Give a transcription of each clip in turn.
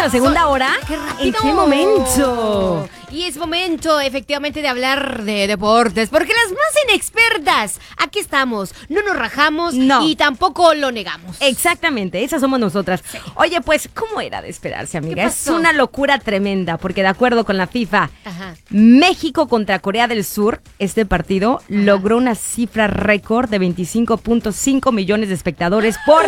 a la segunda hora. ¡Qué rápido! ¿En qué momento? Y es momento, efectivamente, de hablar de deportes, porque las más inexpertas, aquí estamos, no nos rajamos y tampoco lo negamos. Exactamente, esas somos nosotras. Sí. Oye, pues, ¿cómo era de esperarse, amiga? Es pasó? una locura tremenda, porque de acuerdo con la FIFA, México contra Corea del Sur, este partido logró una cifra récord de 25.5 millones de espectadores por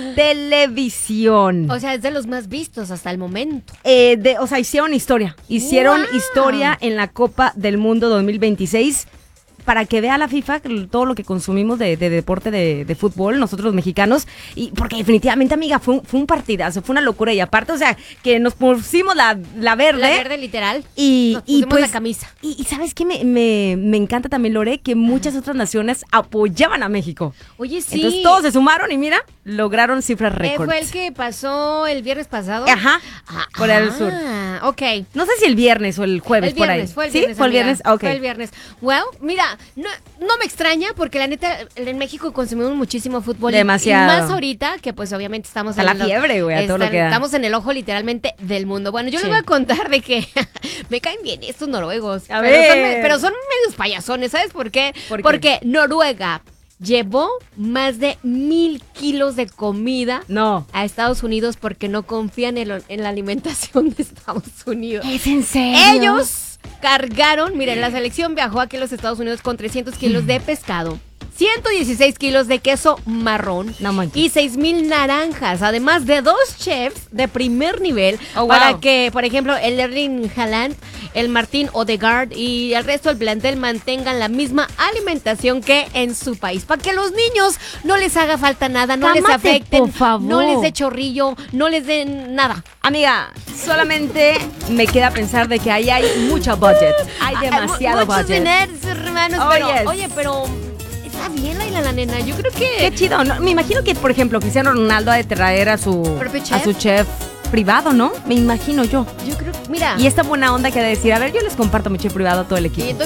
televisión. O sea, es de los más vistos hasta el momento. O sea, hicieron historia. Hicieron historia en la Copa del Mundo 2026. Para que vea la FIFA todo lo que consumimos de deporte de fútbol, nosotros los mexicanos, y porque definitivamente, amiga, fue un partidazo, fue una locura, y aparte, o sea, que nos pusimos la verde. La verde, literal. Y pusimos pues, la camisa. Y ¿sabes qué? Me encanta también, Lore, que muchas otras naciones apoyaban a México. Oye, sí. Entonces todos se sumaron y mira, lograron cifras récords. ¿Fue el que pasó el viernes pasado? Ajá, Corea del Sur. Ok. No sé si el viernes o el jueves, por ahí. Fue el viernes, ¿Sí? ¿Fue el viernes? Ok. Fue el viernes. Well, mira, no me extraña porque la neta, en México consumimos muchísimo fútbol. Demasiado. Y más ahorita que pues obviamente estamos a la fiebre, güey, a todo lo que da. Estamos en el ojo literalmente del mundo. Bueno, yo les voy a contar de que me caen bien estos noruegos. Pero son medios payasones, ¿sabes por qué? Porque Noruega llevó más de 1,000 kilos de comida a Estados Unidos porque no confían en la alimentación de Estados Unidos. ¿Es en serio? Ellos cargaron, miren, la selección viajó aquí a los Estados Unidos con 300 kilos de pescado, 116 kilos de queso marrón y 6,000 naranjas, además de 2 chefs de primer nivel para que, por ejemplo, el Erling Haaland, el Martín Odegaard y el resto del plantel mantengan la misma alimentación que en su país, para que a los niños no les haga falta nada, no les afecten, por favor. no les dé chorrillo, no les den nada. Amiga, solamente me queda pensar de que ahí hay mucho budget, hay demasiado budget. Muchos dineros, hermanos, pero está bien la nena, yo creo que... Qué chido, ¿no? Me imagino que, por ejemplo, Cristiano Ronaldo ha de traer a su chef privado, ¿no? Me imagino yo. Yo creo que, mira. Y esta buena onda que ha de decir, a ver, yo les comparto mi chef privado a todo el equipo. Y